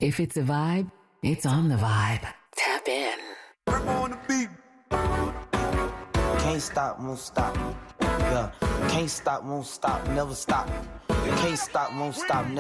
If it's a vibe, it's on the vibe. Tap in. On the beat. Can't stop, won't stop. Yeah. Can't stop, won't stop, never stop. Can't stop, won't stop, never